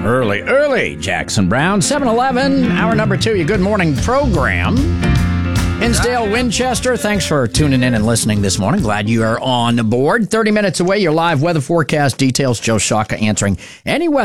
Early, Jackson Brown. 7-Eleven, hour number 2, your Good Morning program. Hinsdale, Winchester, thanks for tuning in and listening this morning. Glad you are on board. 30 minutes away, your live weather forecast details. Joe Shaka answering any weather